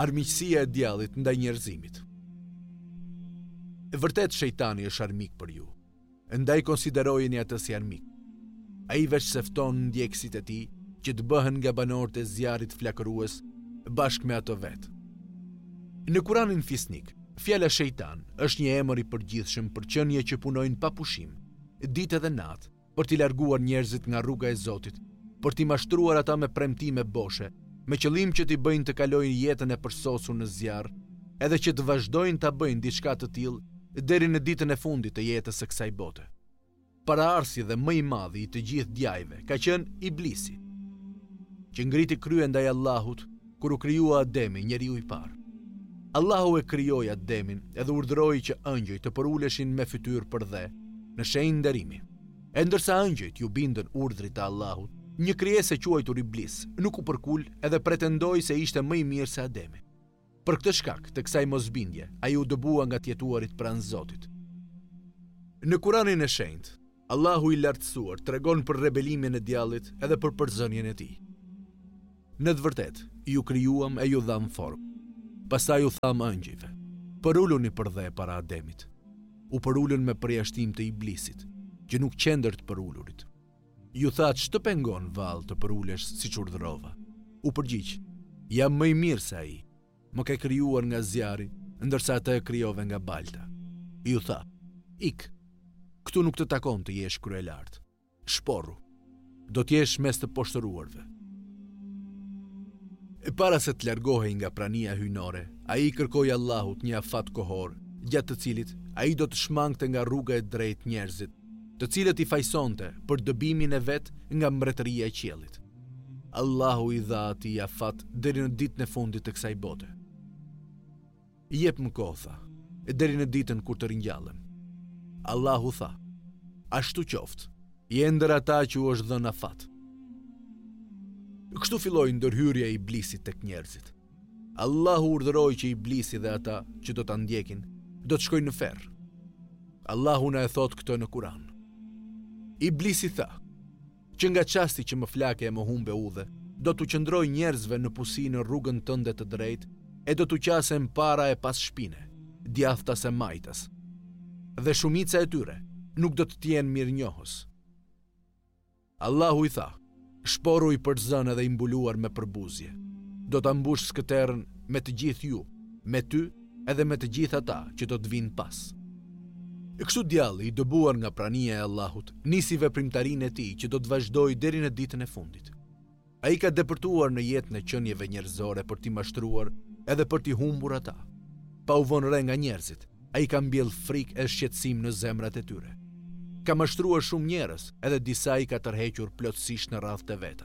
Armiqësia e djallit ndaj njerëzimit. E vërtet shejtani është armik për ju, ndaj konsiderojeni atë si armik. Ai veç se fton ndjekësit e tij që të bëhen nga banorët e zjarrit flakërues bashkë me ato vet. Në Kuranin fisnik, fjala shejtan është një emër i përgjithshëm për qenie që punojnë pa pushim, ditë dhe natë, për t'i larguar njerëzit nga rruga e Zotit, për t'i mashtruar ata me premtime boshe, me qëllim që t'i bëjnë të kalojnë jetën e përsosur në zjarr, edhe që të vazhdojnë ta bëjnë diçka të tillë deri në ditën e fundit të jetës së kësaj bote. Paraardhësi dhe më i madhi i të gjithë djajve ka qenë Iblisi, që ngriti krye ndaj Allahut kur u krijua Ademi, njeriu i parë. Allahu e krijoi Ademin edhe urdhëroi që ëngjëjt të përuleshin me fytyrë për dhe në shenjë nderimi. E ndërsa ëngjëjt ju bindën urdhrit të Allahut, një krijesë e quajtur Iblis nuk u përkul edhe pretendoi se ishte më i mirë se Ademi. Për këtë shkak të kësaj mosbindje, ai u dëbua nga të jetuarit pranë Zotit. Në Kuranin e shenjtë, Allahu i lartësuar tregon për rebelimin e djallit edhe për përzënjen e tij. Në të vërtetë, ju krijuam e ju dham formë. Pastaj u tham ëngjëjve: përuluni për dhe para Ademit. U përulën me përjashtim të Iblisit, që nuk qendër të përulurit. Ju thatë ç'të pengon vallë të përulesh siç urdhërova. U përgjigj: jam më i mirë se ai. Më ke krijuar nga zjarri, ndërsa atë e krijove nga balta. Ju tha: ik. Këtu nuk të takon të jesh kryelart. Shporru. Do t'jesh mes të poshtëruarve. E para se të largohej nga prania hyjnore, ai kërkoi Allahut një afat kohor, gjatë të cilit ai do të shmangte nga rruga e drejtë njerëzit, të cilët i fajsonte për dëbimin e vet nga mbretëria e qiellit. Allahu i dha atij afat deri në ditën e fundit të kësaj bote. Jep më kohë, tha, deri në ditën kur të ringjallem. Allahu tha: ashtu qoftë, je ndër ata që u është dhënë afat. Kështu filloi ndërhyrja e Iblisit tek njerëzit. Allahu urdhëroi që Iblisi dhe ata që do ta ndjekin do të shkojnë në ferr. Allahu na e thot këtë në Kuran. Iblisi tha: që nga çasti që më flake e më humbe udhë, do t'u qëndroj njerëzve në pusi në rrugën tënde të drejtë e do t'u qasem para e pas shpine, djathtas e majtas. Dhe shumica e tyre nuk do të tjenë mirënjohës. Allahu i tha: shporu i përzën edhe i mbuluar me përbuzje. Do ta mbush skëterën me të gjithë ju, me ty edhe me të gjithë ata që do të vinë pas. Kështu djalli i dëbuar nga prania e Allahut nisi veprimtarinë e tij që do të vazhdojë deri në ditën e fundit. Ai ka depërtuar në jetën e qenieve njerëzore për t'i mashtruar edhe për t'i humbur ata. Pa u vënë re nga njerëzit, ai ka mbjell frikë e shqetësim në zemrat e tyre. Ka mashtruar shumë njerëz, edhe disa i ka tërhequr plotësisht në radhë të veta.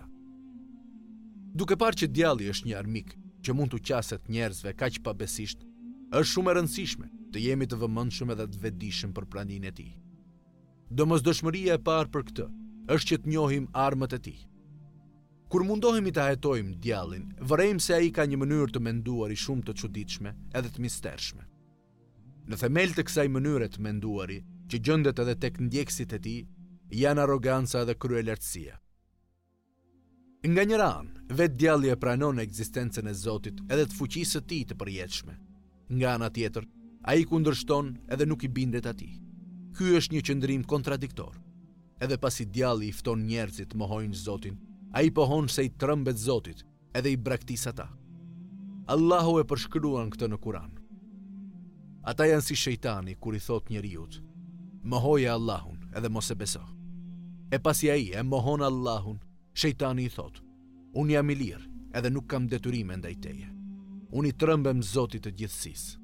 Duke parë që djalli është një armik që mund t'u qaset njerëzve kaq pabesisht, është shumë e rëndësishme të jemi të vëmendshëm edhe të vetëdijshëm për praninë e tij. Domosdoshmëria e parë për këtë është që të njohim armët e tij. Kur mundohemi ta hetojmë djallin, vërejmë se ai ka një mënyrë të menduari shumë të çuditshme edhe të mistershme. Në themel të kësaj mënyre të menduari, që gjendet edhe tek ndjekësit e tij, janë arroganca dhe kryelartësia. Nga njëra anë, vetë djalli e pranon ekzistencën e Zotit edhe të fuqisë së tij të përjetshme. Nga ana tjetër, ai kundërshton edhe nuk i bindet atij. Ky është një qëndrim kontradiktor. Edhe pasi djalli i fton njerëzit të mohojnë Zotin, ai pohon se i trembet Zotit edhe i braktis ata. Allahu e përshkruan këtë në Kuran. Ata janë si shejtani kur i thot njeriut: mohoje Allahun edhe mos e beso. E pasi ai e mohon Allahun, shejtani i thot: unë jam i lirë edhe nuk kam detyrime ndaj teje. Unë i trembem Zotit të gjithësisë.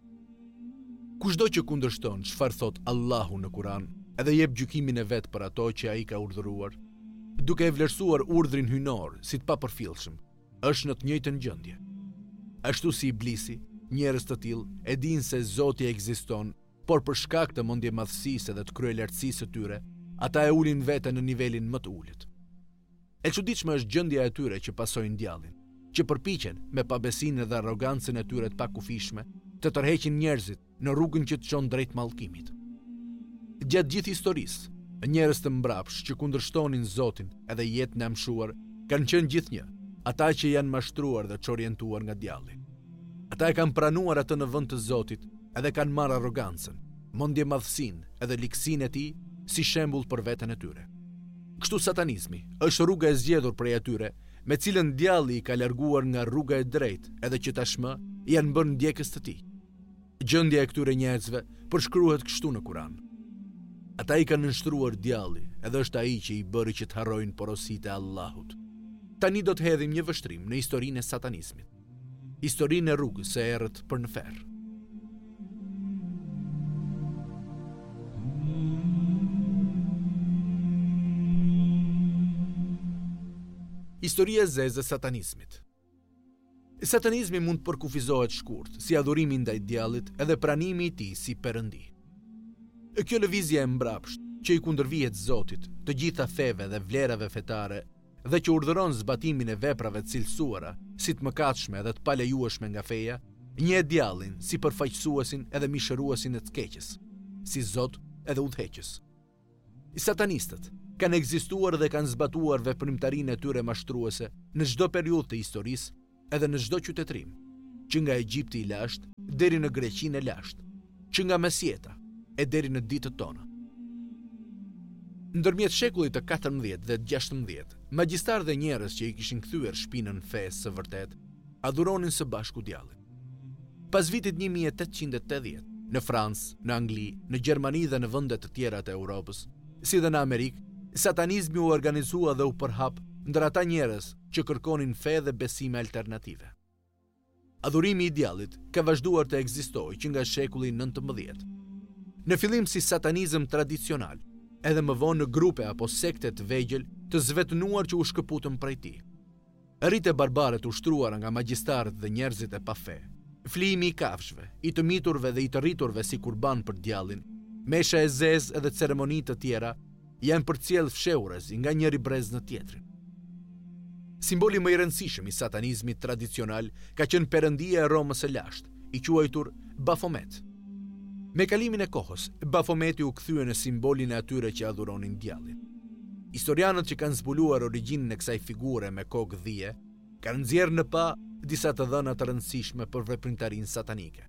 Kushdo që kundërshton çfarë thot Allahu në Kuran, edhe jep gjykimin e vet për ato që ai ka urdhëruar, duke e vlerësuar urdhrin hyjnor si të papërfillshëm, është në të njëjtën gjendje. Ashtu si Iblisi, njerëz të tillë e dinë se Zoti ekziston, por për shkak të mendjemadhësisë dhe të kryelartësisë së tyre, ata e ulin veten në nivelin më të ulët. E çuditshme është gjendja e tyre që pasojnë djallin, që përpiqen me pabesinë dhe arrogancën e tyre të pakufishme të tërheqin njerëzit në rrugën që të çon drejt mallkimit. Gjatë gjithë historisë, njerëz të mbrapsh që kundërshtonin Zotin edhe jetën e mshuar kanë qenë gjithnjë ata që janë mashtruar dhe çorientuar nga djalli. Ata e kanë pranuar atë në vend të Zotit edhe kanë marrë arrogancën, mendje madhsinë edhe likësinë e tij si shembull për veten e tyre. Kështu satanizmi është rruga e zgjedhur prej atyre, me cilën djalli i ka larguar nga rruga e drejtë edhe që tashmë janë bërë ndjekës të tij. Gjendja e këtyre njerëzve përshkruhet kështu në Kur'an. Ata i kanë nënshtruar djalli, edhe është ai që i bëri që të harrojnë porositë e Allahut. Tani do të hedhim një vështrim në historinë e satanizmit. Historinë e rrugës së errët për në ferr. Historia e zezë e satanizmit. Satanizmi mund të përkufizohet shkurt, si adhurimi ndaj djallit edhe pranimi i tij si perëndi. Kjo lëvizje e mbrapsht, që i kundërvihet Zotit, të gjitha feve dhe vlerave fetare, dhe që urdhëron zbatimin e veprave të cilësuara, si të mëkatshme dhe të palejueshme nga feja, njeh djallin si përfaqësuesin edhe mishëruesin e të keqes, si Zot edhe udhëheqës. Satanistët kanë ekzistuar dhe kanë zbatuar veprimtarinë e tyre mashtruese në çdo periudhë të historisë edhe në çdo qytetërim, që nga Egjipti i lashtë deri në Greqinë e lashtë, që nga Mesjeta e deri në ditët tona. Ndërmjet shekullit të 14 dhe 16, magjistarë dhe njerëz që i kishin kthyer shpinën fesë së vërtet, adhuronin së bashku djallin. Pas vitit 1880, në Francë, në Angli, në Gjermani dhe në vende të tjera të Europës, si dhe në Amerikë, satanizmi u organizua dhe u përhap ndër ata njerëz që kërkonin fe dhe besime alternative. Adhurimi i djallit ka vazhduar të ekzistojë që nga shekulli 19. Në fillim si satanizëm tradicional, edhe më vonë në grupe apo sekte të vegjël të zvetënuar që u shkëputën prej tij. Rrite barbare të ushtruara nga magjistarët dhe njerëzit e pa fe, flijimi i kafshëve, i të miturve dhe i të rriturve si kurban për djallin, mesha e zezë edhe ceremoni të tjera, janë përcjell fshehurëzi nga njëri brez në tjetrin. Simboli më i rëndësishëm i satanizmit tradicional ka qenë perëndia e Romës së lashtë, i quajtur Bafomet. Me kalimin e kohës, Bafometi u kthye në simbolin e atyre që adhuronin djallin. Historianët që kanë zbuluar origjinën e kësaj figure me kokë dhije, kanë nxjerrë në pa disa të dhëna të rëndësishme për veprimtarinë satanike.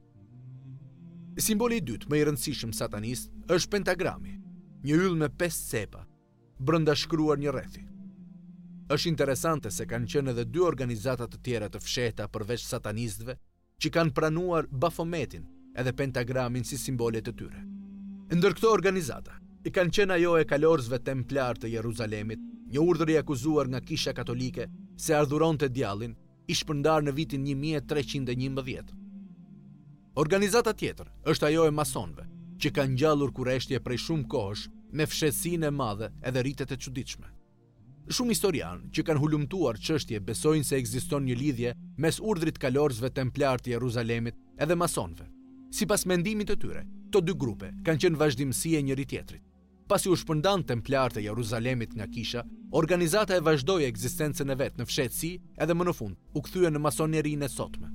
Simboli i dytë më i rëndësishëm satanist është pentagrami, një yll me 5 cepa, brenda shkruar një rrethi. Është interesante se kanë qenë edhe 2 organizata të tjera të fshehta përveç satanistëve që kanë pranuar Bafometin edhe pentagramin si simbole të tyre. Ndër këto organizata i kanë qenë ajo e kalorzëve templar të Jeruzalemit, një urdhër i akuzuar nga Kisha Katolike se adhuronte djallin, i shpërndar në vitin 1311. Organizata tjetër është ajo e masonëve, që kanë ngjallur kurreshtje prej shumë kohësh me fshehësinë e madhe edhe rritet e çuditshme. Shumë historianë që kanë hulumtuar çështje besojnë se ekziston një lidhje mes urdhrit kalorzëve templar të Jeruzalemit edhe masonëve. Sipas mendimit të tyre, këto 2 grupe kanë qenë vazhdimësi e njëri tjetrit. Pasi u shpërndan templar të Jeruzalemit nga Kisha, organizata e vazhdoi ekzistencën e vet në fshehtësi edhe më në fund u kthye në masonerinë e sotme.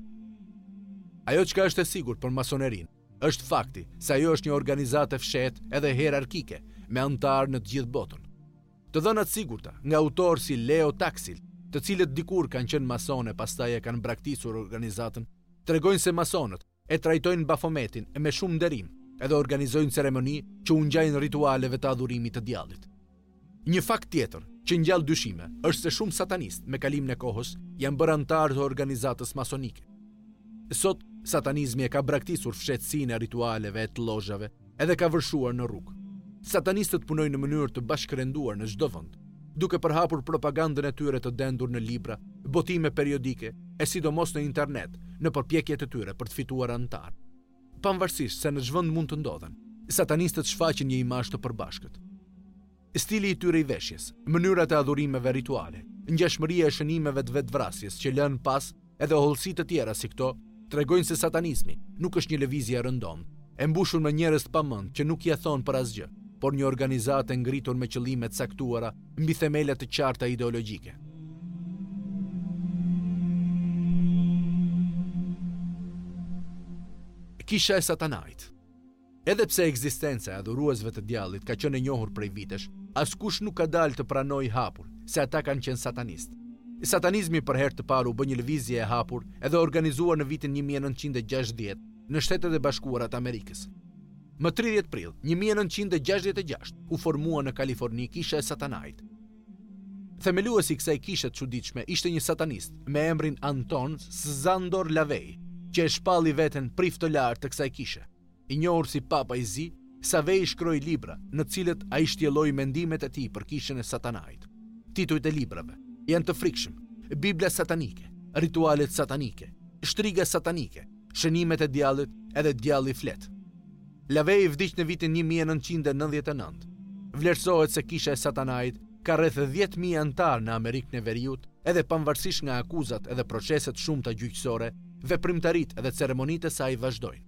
Ajo çka është e sigurt për masonerinë është fakti se ajo është një organizatë fshehtë edhe hierarkike me anëtar në të gjithë botën. Të dhënat sigurta nga autorë si Leo Taksil, të cilët dikur kanë qenë masone pastaj e kanë braktisur organizatën, tregojnë se masonët e trajtojnë Bafometin me shumë nderim edhe organizojnë ceremoni që u ngjajnë ritualeve të adhurimit të djallit. Një fakt tjetër që ngjall dyshime është se shumë satanistë me kalimin e kohës janë bërë anëtarë të organizatës masonike. Sot satanizmi e ka braktisur fshehtësinë e ritualeve e të lozhave edhe ka vërshuar në rrugë. Satanistët punojnë në mënyrë të bashkërenduar në çdo vend, duke përhapur propagandën e tyre të dendur në libra, botime periodike e sidomos në internet, në përpjekjet e tyre për të fituar anëtar. Pavarësisht se në ç'vend mund të ndodhen, satanistët shfaqin një imazh të përbashkët. Stili i tyre i veshjes, mënyrat e adhurimeve rituale, ngjashmëria e shënimeve të vetvrasjes që lënë pas edhe hollësi të tjera si këto, tregojnë se satanizmi nuk është një lëvizje e rëndomt, e mbushur me njerëz të pamend që nuk ia thon për asgjë, por një organizatë ngritur me qëllime të caktuara mbi themele të qarta ideologjike. Kisha e Satanait. Edhe pse ekzistenca e adhuruesve të djallit ka qenë e njohur prej vitesh, askush nuk ka dalë të pranojë hapur se ata kanë qenë satanistë. Satanizmi për herë të parë u bë një lëvizje e hapur edhe organizuar në vitin 1960 në Shtetet e Bashkuara të Amerikës. Më 30 prill 1966 u formua në Kaliforni Kisha e Satanait. Themeluesi i kësaj kishe të çuditshme ishte një satanist me emrin Anton Szandor LaVey, që e shpalli veten prift të lartë të kësaj kishe. I njohur si Papa i Zi, LaVey shkroi libra në të cilët ai shtjelloi mendimet e tij për kishën e Satanait. Titujt e librave janë të frikshëm: Bibla satanike, ritualet satanike, shtriga satanike, shënimet e djallit edhe djalli flet. LaVey vdiq në vitin 1999. Vlerësohet se kisha e Satanait ka rreth 10.000 antarë në Amerikën e Veriut, edhe pavarësisht nga akuzat edhe proceset shumëta gjyqësore, veprimtaritë edhe ceremonitë e saj vazhdojnë.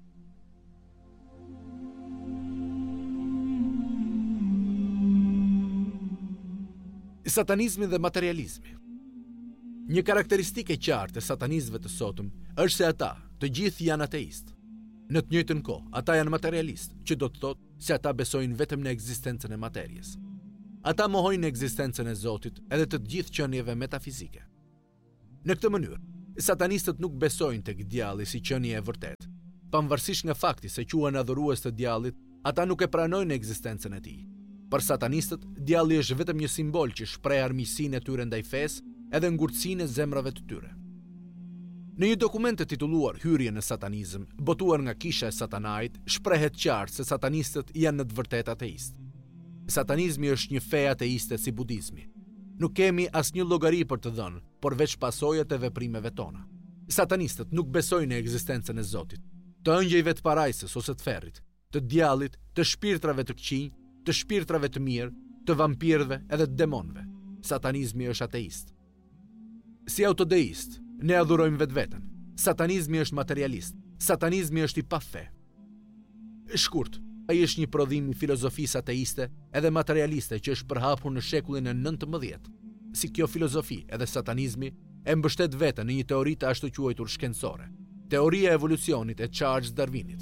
Satanizmi dhe materializmi. Një karakteristike qartë e satanistëve të sotëm është se ata të gjithë janë ateistë. Në të njëjtën kohë, ata janë materialistë, që do të thotë se ata besojnë vetëm në ekzistencën e materjes. Ata mohojnë në ekzistencën e Zotit edhe të gjithë qenieve metafizike. Në këtë mënyrë, satanistët nuk besojnë tek djalli si qenie e vërtetë. Pavarësisht nga fakti se quhen adhurues të djallit, ata nuk e pranojnë ekzistencën e tij. Për satanistët, djalli është vetëm një simbol që shpreh armiqsinë e tyre ndaj fesë edhe ngurtësinë e zemrave të tyre. Në një dokument të titulluar Hyrje në satanizëm, botuar nga Kisha e Satanait, shprehet qartë se satanistët janë në të vërtetë ateistë. Satanizmi është një fe ateiste si budizmi. Nuk kemi asnjë llogari për të dhënë, por veç pasojat e veprimeve tona. Satanistët nuk besojnë në ekzistencën e Zotit, të ëngjëjve të parajsës ose të ferrit, të djallit, të shpirtrave të këqij, të shpirtrave të mirë, të vampirëve edhe të demonëve. Satanizmi është ateist. Si autodeist, ne adhurojmë vetveten. Satanizmi është materialist. Satanizmi është i pa fe. Shkurt, ai është një prodhim i filozofisë ateiste edhe materialiste që është përhapur në shekullin e 19. Si kjo filozofi edhe satanizmi e mbështet veten në një teori të ashtu quajtur shkencore, teoria e evolucionit e Charles Darwinit.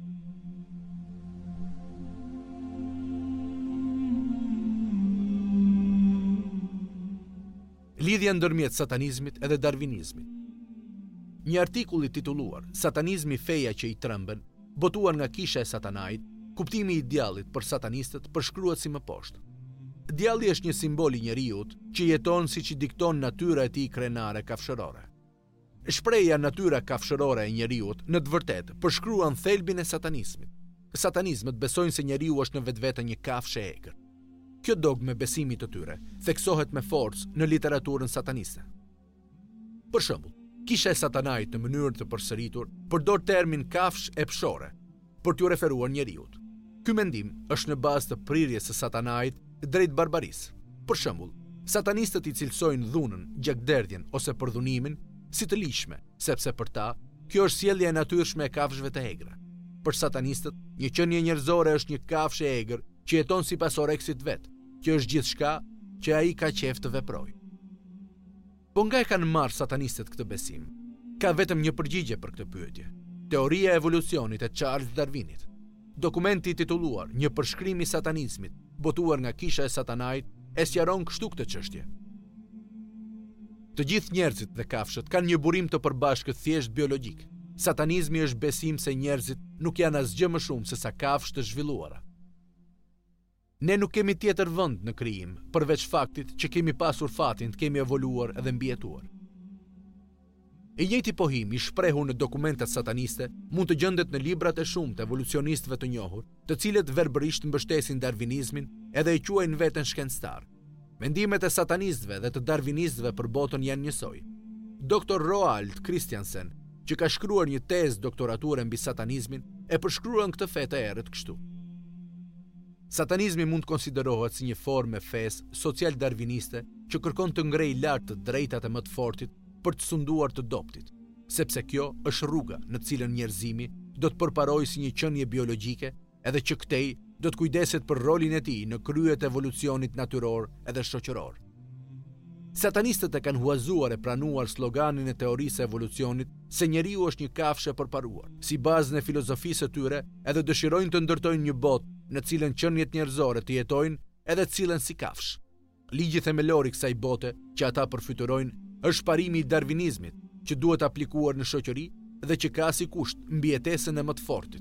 Lidhja ndërmjet satanizmit edhe darwinizmit. Një artikull i titulluar Satanizmi feja që i trembën, botuar nga Kisha e Satanait, kuptimi i djallit për satanistët përshkruhet si më poshtë. Djalli është një simbol i njeriut që jeton siç i dikton natyra e tij krenare kafshërore. Shprehja natyra kafshërore e njeriut në të vërtetë përshkruan thelbin e satanizmit. Satanistët besojnë se njeriu është në vetvete një kafshë e egër. Kjo dogmë e besimit të tyre theksohet me forcë në literaturën sataniste. Për shembull, Kisha e Satanait në mënyrë të përsëritur përdor termin kafshë e pshore për t'u referuar njeriut. Ky mendim është në bazë të prirjes së Satanait drejt barbarisë. Për shembull, satanistët i cilësojnë dhunën, gjakderdhjen ose përdhunimin si të ligjshme, sepse për ta, kjo është sjellja e natyrshme e kafshëve të egra. Për satanistët, një qenie njerëzore është një kafshë e egër që jeton sipas oreksit vet, që është gjithçka që ai ka qejf të veprojë. Po nga e kanë marrë satanistët këtë besim? Ka vetëm një përgjigje për këtë pyetje: teoria e evolucionit e Charles Darwinit. Dokumenti i titulluar Një përshkrim i satanizmit, botuar nga Kisha e Satanait, e sqaron kështu këtë çështje. Të gjithë njerëzit dhe kafshët kanë një burim të përbashkët thjesht biologjik. Satanizmi është besim se njerëzit nuk janë asgjë më shumë se sa kafshë të zhvilluara. Ne nuk kemi tjetër vend në krijim, përveç faktit që kemi pasur fatin të kemi evoluar edhe mbijetuar. E njëjti pohim i shprehur në dokumentat sataniste mund të gjendet në librat e shumtë të evolucionistëve të njohur, të cilët verbërisht mbështesin darwinizmin edhe e quajnë veten shkencëtar. Mendimet e satanistëve dhe të darwinistëve për botën janë njësoj. Dr. Roald Christiansen, që ka shkruar një tezë doktorature mbi satanizmin, e përshkruan këtë fe të errët kështu: Satanizmi mund të konsiderohet si një formë e fesë social-darwiniste që kërkon të ngrejë lart të drejtat e më të fortit për të sunduar të dobtit, sepse kjo është rruga në të cilën njerëzimi do të përparojë si një qenie biologjike edhe që këtej do të kujdeset për rolin e tij në kryet e evolucionit natyror edhe shoqëror. Satanistët e kanë huazuar e pranuar sloganin e teorisë së evolucionit se njeriu është një kafshë e përparuar, si bazën e filozofisë së tyre, edhe dëshirojnë të ndërtojnë një botë në cilën qeniet njerëzore të jetojnë edhe të cilën si kafshë. Ligji themelor i kësaj bote që ata përfytyrojnë është parimi i darvinizmit që duhet aplikuar në shoqëri dhe që ka si kusht mbijetesën e më të fortit.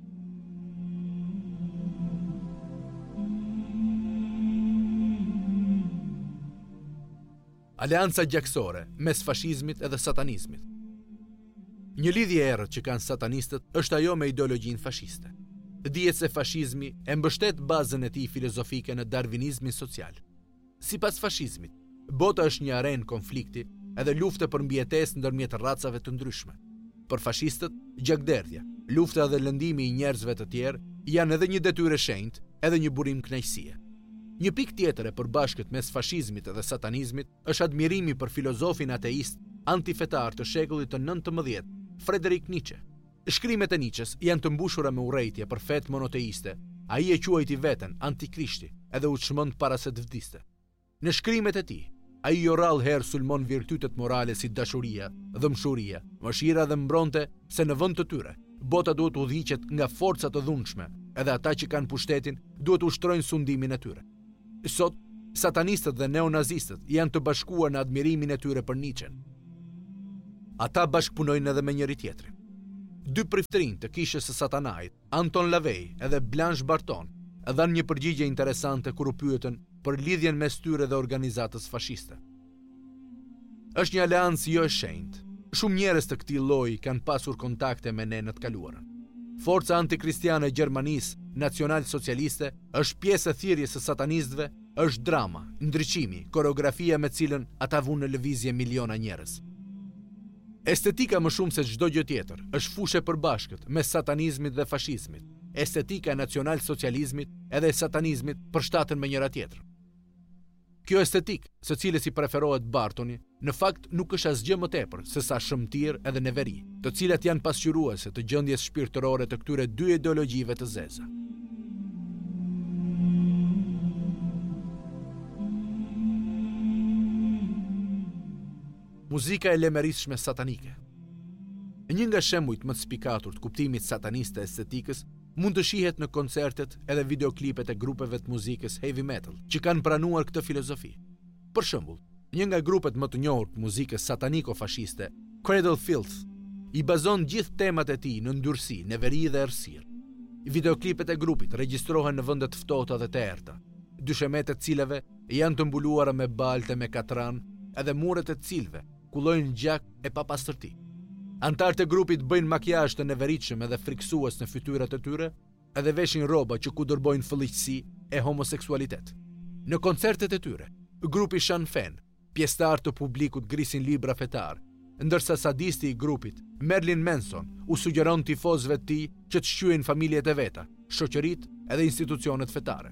Aleanca gjaksore mes fashizmit edhe satanizmit. Një lidhje e errët që kanë satanistët është ajo me ideologjinë fashiste. Dihet se fashizmi e mbështet bazën e tij filozofike në darvinizmin social. Sipas fashizmit, bota është një arenë konflikti edhe lufte për mbijetesë ndërmjet racave të ndryshme. Për fashistët, gjakderdhja, lufta dhe lëndimi i njerëzve të tjerë janë edhe një detyrë e shenjtë, edhe një burim kënaqësie. Një pikë tjetër e përbashkët mes fashizmit dhe satanizmit është admirimi për filozofin ateist antifetar të shekullit të 19, Friedrich Nietzsche. Shkrimet e Nietzsches janë të mbushura me urrejtje për fetë monoteiste. Ai e quajti veten antikrishti edhe u çmend para se të vdiste. Në shkrimet e tij, ai jo rrallëherë sulmon virtytet morale si dashuria, dhëmshuria, mëshira dhe mbronte se në vend të tyre, bota duhet udhëhiqet nga forca të dhunshme, edhe ata që kanë pushtetin duhet ushtrojnë sundimin e tyre. Sot, satanistët dhe neonazistët janë të bashkuar në admirimin e tyre për Nietzschen. Ata bashkëpunojnë edhe me njëri tjetrin. Dy priftërinj të kishës së satanait, Anton Lavey edhe Blanche Barton, dhanë një përgjigje interesante kur u pyetën për lidhjen mes tyre dhe organizatës fashiste. Është një aleancë jo e shenjtë. Shumë njerëz të këtij lloji kanë pasur kontakte me ne në të kaluarën. Forca antikristiane e Gjermanisë nacional-socialiste është pjesë e thirrjes së satanistëve, është drama, ndriçimi, koreografia me cilën ata vunë në lëvizje miliona njerëz. Estetika më shumë se çdo gjë tjetër është fushë e përbashkët mes satanizmit dhe fashizmit. Estetika e nacional-socializmit edhe e satanizmit përshtaten me njëra tjetrën. Kjo estetik, së cilës i preferohet Bartoni, në fakt nuk është asgjë më tepër se sa shëmtirë edhe neveri, të cilat janë pasqyruese të gjendjes shpirtërore të këtyre dy ideologjive të zeza. Muzika e lemerishme satanike. Një nga shembujt më të spikatur të kuptimit satanist të estetikës mund të shihet në koncertet edhe videoklipet e grupeve të muzikës heavy metal që kanë pranuar këtë filozofi. Për shembull, një nga grupet më të njohur të muzikës sataniko-fashiste, Cradle Filth, i bazon gjithë temat e tij në ndyrësi, neveri dhe errësirë. Videoklipet e grupit regjistrohen në vende të ftohta dhe të errta, dyshemet e cilave janë të mbuluara me balte me katran, edhe muret e cilëve kullojnë gjak e papastërti. Antarët e grupit bëjnë makijazh të neveritshëm edhe friksues në fytyrat e tyre, edhe veshin rroba që kundërbojnë fëlliqësi e homoseksualitet. Në koncertet e tyre, grupi Sean Fenn, pjesëtar të publikut grisin libra fetar, ndërsa sadisti i grupit, Marilyn Manson, u sugjeron tifozëve të tij që të shqyejnë familjet e veta, shoqëritë edhe institucionet fetare.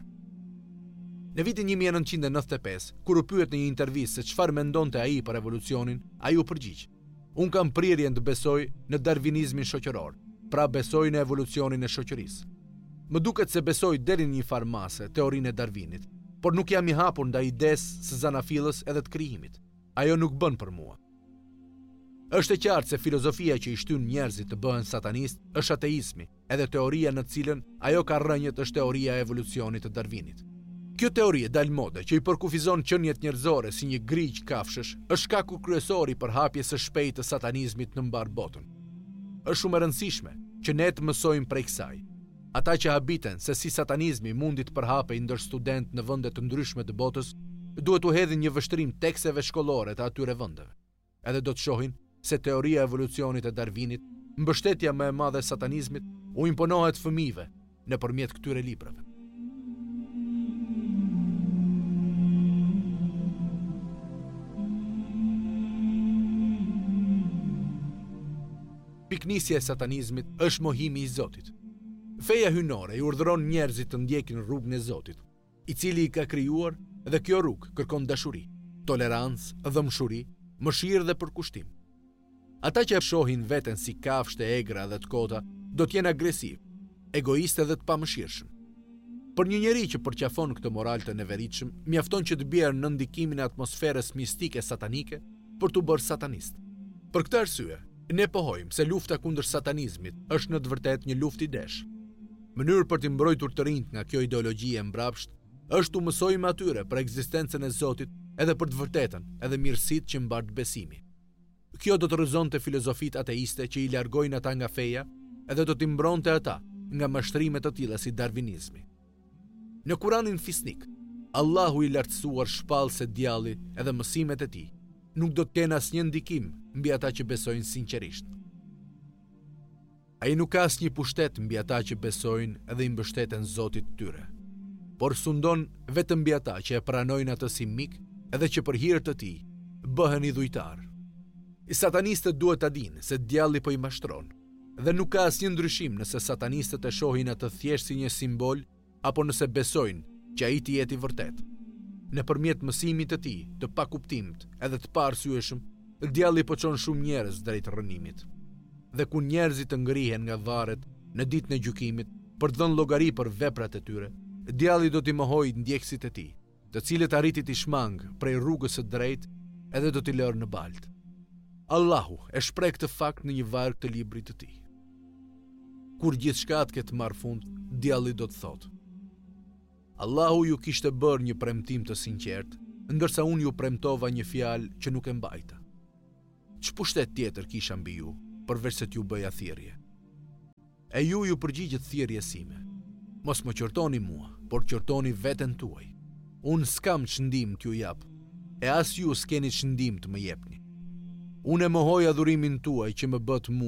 Në vitin 1995, kur u pyet në një intervistë se çfarë mendonte ai për revolucionin, ai u përgjigj: "Unë kam prirjen të besoj në darvinizmin shoqëror, pra besoj në evolucionin e shoqërisë. Më duket se besoj deri në një farë mase teorinë e Darwinit, por nuk jam i hapur ndaj idesë së zanafillës edhe të krijimit. Ajo nuk bën për mua." Është e qartë se filozofia që i shtyn njerëzit të bëhen satanist është ateizmi, edhe teoria në cilën ajo ka rrënjët është teoria e evolucionit të Darwinit. Kjo teori e dalë mode që i përkufizon qënjet njerëzore si një grigj kafshësh është shkaku kryesor i përhapjes së shpejtë të satanizmit në mbar botën. Është shumë e rëndësishme që ne të mësojmë prej kësaj. Ata që habiten se si satanizmi mundi të përhapej ndër student në vende të ndryshme të botës, duhet u hedhin një vështrim tekseve shkollore të atyre vendeve. Edhe do të shohin se teoria e evolucionit e Darwinit, mbështetja më e madhe e satanizmit, u imponohet fëmijëve nëpërmjet këtyre librave. Piknisja e satanizmit është mohimi i Zotit. Feja hynore i urdhëron njerëzit të ndjekin rrugën e Zotit, i cili i ka krijuar, dhe kjo rrugë kërkon dashuri, tolerancë, dhëmshuri, mëshirë dhe përkushtim. Ata që shohin veten si kafshë të egra dhe të kota, do të jenë agresiv, egoistë dhe të pamëshirshëm. Për një njeri që përqafon këtë moral të neveritshëm, mjafton që të bjerë në ndikimin e atmosferës mistike satanike për t'u bërë satanist. Për këtë arsye, ne pohojmë se lufta kundër satanizmit është në të vërtetë një luftë i desh. Mënyrë për të mbrojtur të rinjt nga kjo ideologji e mbrapsht Është u mësojmë atyre për ekzistencën e Zotit edhe për të vërtetën, edhe mirësitë që mbart besimi. Kjo do të rrëzonte filozofit ateiste që i largojnë ata nga feja, edhe do t'i mbronte ata nga mashtrime të tilla si darvinizmi. Në Kuranin fisnik, Allahu i lartësuar shpall se djalli edhe mësimet e tij nuk do të kenë asnjë ndikim mbi ata që besojnë sinqerisht. Ai nuk ka asnjë pushtet mbi ata që besojnë edhe i mbështeten Zotit tyre, por sundon vetëm mbi ata që e pranojnë atë si mik edhe që për hir të tij bëhen idhujtar. I satanistët duhet ta dinë se djalli po i mashtron, dhe nuk ka asnjë ndryshim nëse satanistët e shohin atë thjesht si një simbol apo nëse besojnë që ai të jetë i vërtet. Nëpërmjet mësimit të tij, të pakuptimt edhe të paarsyeshëm, djalli po çon shumë njerëz drejt rrënimit. Dhe ku njerëzit të ngrihen nga varret në ditën e gjykimit për të dhënë llogari për veprat e tyre, djalli do t'i mohojë ndjekësit e tij, të cilët arriti t'i shmang prej rrugës së drejtë edhe do t'i lërë në baltë. Allahu e shpreh këtë fakt në një varg të librit të tij. Kur gjithçka të ketë marrë fund, djalli do të thotë: Allahu ju kishte bërë një premtim të sinqert, ndërsa unë ju premtova një fjalë që nuk e mbajta. Ç'pushtet tjetër kisha mbi ju, përveç se t'ju bëja thirrje? E ju përgjigjet thirrjes sime. Mos më qortoni mua, por qortoni veten tuaj. Unë s'kam çndim t'ju jap, e as ju s'keni çndim të më jepni. Unë e mohoj adhurimin tuaj që më bët mua